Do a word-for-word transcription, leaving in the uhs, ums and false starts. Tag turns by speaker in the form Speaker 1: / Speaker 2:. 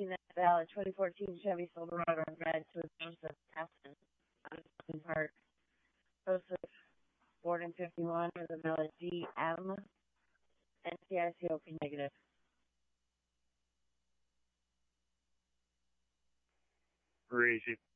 Speaker 1: seen that valid twenty fourteen Chevy Silverado in red to Joseph Tesson out of Fulton Park. Joseph, born in fifty-one, with a valid D M, N C I C O P negative.
Speaker 2: Where is he?